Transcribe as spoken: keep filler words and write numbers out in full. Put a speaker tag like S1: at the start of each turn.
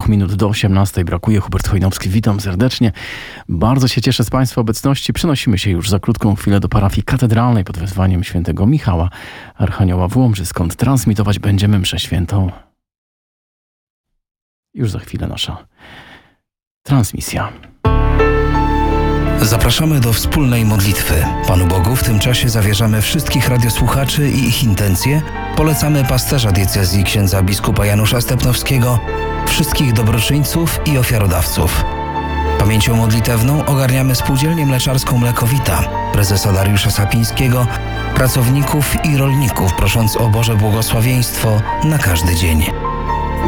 S1: minut do osiemnastej brakuje. Hubert Chojnowski, witam serdecznie. Bardzo się cieszę z Państwa obecności. Przenosimy się już za krótką chwilę do parafii katedralnej pod wezwaniem świętego Michała Archanioła w Łomży, skąd transmitować będziemy mszę świętą. Już za chwilę nasza transmisja.
S2: Zapraszamy do wspólnej modlitwy. Panu Bogu w tym czasie zawierzamy wszystkich radiosłuchaczy i ich intencje. Polecamy pasterza diecezji księdza biskupa Janusza Stepnowskiego, wszystkich dobroczyńców i ofiarodawców. Pamięcią modlitewną ogarniamy Spółdzielnię Mleczarską Mlekowita, prezesa Dariusza Sapińskiego, pracowników i rolników, prosząc o Boże błogosławieństwo na każdy dzień.